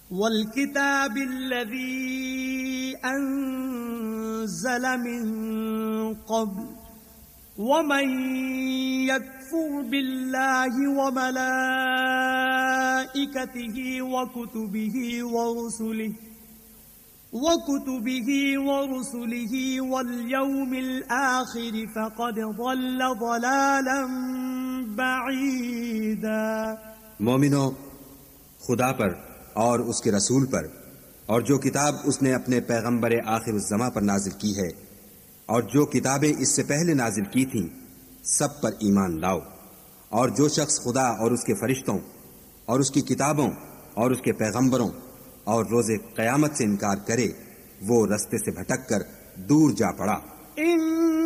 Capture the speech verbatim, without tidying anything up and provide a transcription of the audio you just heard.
वल किताबिल्लज़ी अंज़ल मिन क़ब्ल वमन यकफुर बिल्लाहि व मलाइकतिहि व कुतुबिहि व रुसुलिहि वकुतुबिहि वरुसुलिहि वल यौमिल आखिर फ़क़द ضل ضلالا बईदा। मोमिनो, खुदा पर और उसके रसूल पर और जो किताब उसने अपने पैगंबर आखिरुज़्ज़मा पर नाजिल की है और जो किताबें इससे पहले नाजिल की थीं, सब पर ईमान लाओ। और जो शख्स खुदा और उसके फरिश्तों और उसकी किताबों और उसके पैगंबरों और रोज़े क़यामत से इनकार करे, वो रस्ते से भटक कर दूर जा पड़ा।